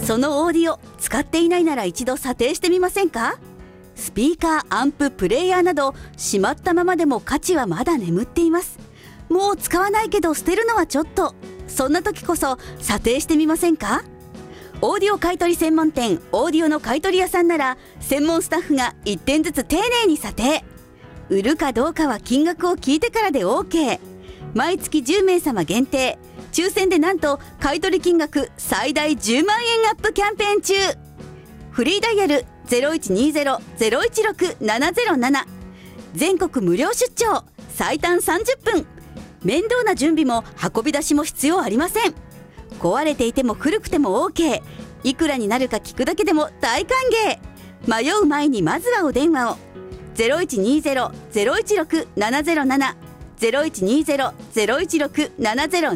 そのオーディオ使っていないなら一度査定してみませんか？スピーカー、アンプ、プレイヤーなどしまったままでも価値はまだ眠っています。もう使わないけど捨てるのはちょっと、そんな時こそ査定してみませんか？オーディオ買取専門店オーディオの買取屋さんなら専門スタッフが1点ずつ丁寧に査定。売るかどうかは金額を聞いてからで OK。 毎月10名様限定、抽選でなんと買取金額最大10万円アップキャンペーン中。フリーダイヤル 0120-016-707、 全国無料出張、最短30分。面倒な準備も運び出しも必要ありません。壊れていても古くても OK。 いくらになるか聞くだけでも大歓迎。迷う前にまずはお電話を。 0120-016-707、 0120-016-707